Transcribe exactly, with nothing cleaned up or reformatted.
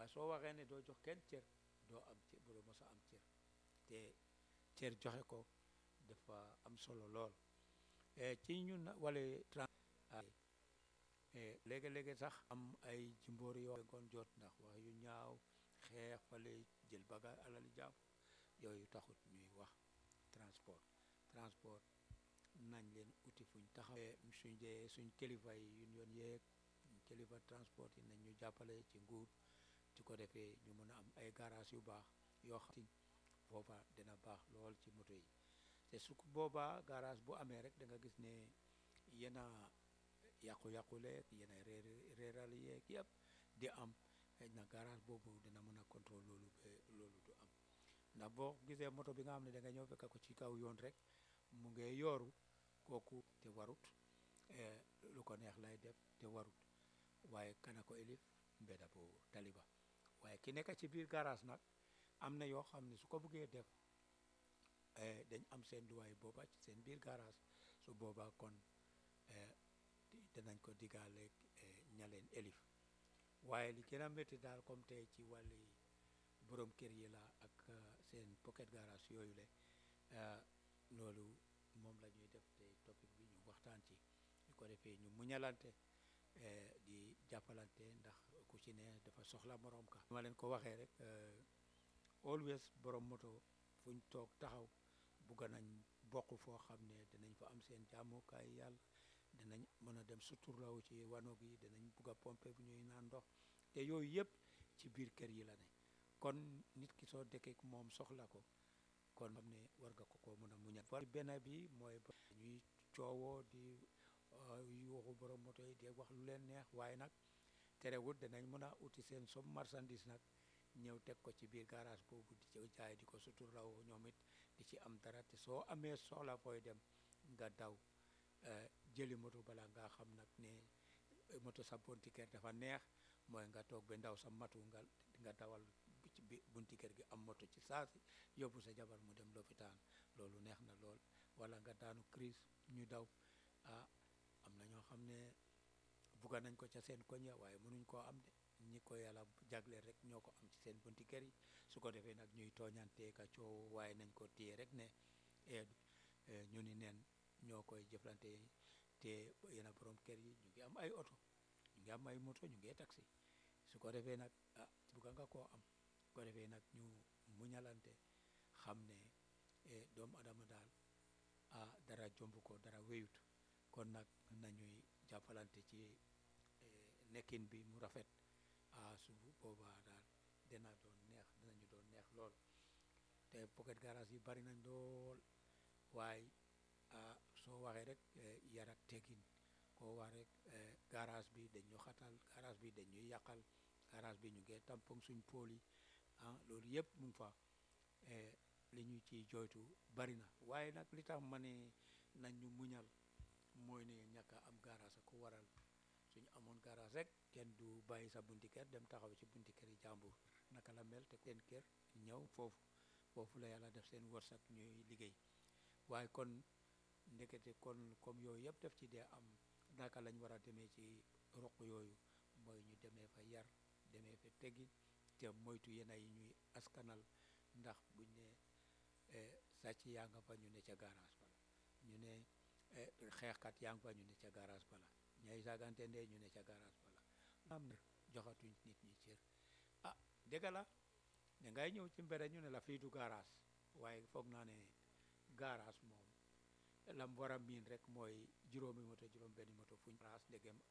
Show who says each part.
Speaker 1: waaye soo waxee ne doo jox kenn cër doo am cër doo mos a am cër te cër joxe ko dafa am solo lool ci ñun wala léegi-léegi sax am ay jimboor yoo ngoon jot ndax wax yu ñaaw xeex wala jël baga alali jàpp yooyu taxut ñuy wax transport transport nañ leen uti fuñ taxawee suñ dee suñ kilifa yi yun yoon yeeg kilifa transport yi nañ ñu jàppale ci nguur su ko defee ñu mën a am ay garage yu baax yoo xam foofa dina baax lool ci moto yi te su boobaa garage bu amee rek da nga gis ne yéen a yàqu-yàqu leeg yéen a réer réeral yeeg yëpp di am xëy na garage boobu dina mën a contrôle loolu ba loolu du am ndax boo gisee moto bi nga xam ne da nga ñëw fekk ko ci kaw yoon rek mu ngi yooru kooku te warut lu ko neex lay def te warut waaye kana ko élif mbedda bu taliba waaye ki nekk ci biir garage nag am na yoo xam ne su ko bëggee def dañ am seen luwaay booba ci seen biir garage su boobaa kon danañ ko diggaaleeg ña leen élif waaye li gën a métti daal comme tey ci wàlli borom kër yi la ak seen pocket garage yooyu le loolu moom la ñuy def te topic bi ñu waxtaan ci ñu ko defee ñu muñalante di jàppalante ndax ku ci ne dafa soxla morom ka ma leen ko waxee rek always borom moto fuñ toog taxaw bugg nañ bokk foo xam ne dinañ fa am seen jàmmukaay yàlla dinañ mën a dem suturlaw ci wanog yi dinañ bugg a pompe bu ñuy naan ndox te yooyu yëpp ci biir kër yi la ne kon nit ki soo dëkkee moom soxla ko kon xam ne war nga ko ko mën a muñal war benn bi mooy ñuy coowoo di yuuxu borom moto yi di wax lu leen neex waaye nag terewut danañ mën a uti seen som marchandise nag ñëw teg ko ci biir garage boobu di ci jaay di ko suturlaw ñoom it di ci am dara te soo amee soxla fooy dem nga daw jëli moto bala nga xam nag ne moto sa bunti kër dafa neex mooy nga toog ba ndaw sa matu nga nga dawal ci bunti kër gi am moto ci saasi yóbbu sa jabar mu dem lopitaan loolu neex na lool wala nga daanu crise ñu daw ah am na ñoo xam ne bugga nañ ko ca seen koñ ya waaye mënuñ koo am de ñi ko yàlla jagleel rek ñoo ko am ci seen bunti kër yi su ko defee nag ñuy tooñante ka coow waaye nañ ko téye rek ne ñu ni neen ñoo koy jëflante te yéen a borom kër yi ñu ngi am ay oto ñu ngi am ay moto ñu ngi taxi su ko defee nag ah bugga nga koo am su ko defee nag ñu muñalante xam ne doomu adama daal ah dara jomb ko dara wéyut kon nag nañuy jàppalante ci nekkin bi mu rafet ah su boobaa daal dina doon neex dinañu doon neex lool te pocket garage yi bari nañ lool waaye ah soo waxee rek yar ak teggin koo wax rek garage bi dañu xatal garage bi dañuy yàqal garage bi ñu ngi tampon suñ pool yi ah loolu yëpp mu ngi fa li ñu ci jooytu bari na waaye nag li tax ma ne nañ ñu muñal mooy ne ñàkk a am garage ko waral suñu amoon garage rek kenn du bàyyi sa bunti kër dem taxaw ci bunti kër yi jàmbur naka la mel te seen kër ñëw foofu foofu la yàlla def seen wërsëg ñuy liggéey waaye kon ndekete kon comme yooyu yëpp def ci dee am naka lañ war a demee ci roq yooyu mooy ñu demee fa yar demee fa teggi te moytu yena yi ñuy askanal ndax buñ ne sàcc yaa nga fa ñu ne ca garage bala ñu ne xeexkat yaa nga fa ñu ne ca garage bala ñay saagante ndee ñu ne ca garage bala am na joxatuñ nit ñi cër ah dëgg la da ngay ñëw ci mbere ñu ne la fii du garage waaye foog naa ne garage moom lam war a miin rek mooy juróomi moto juróom benn moto fuñ garage ndegem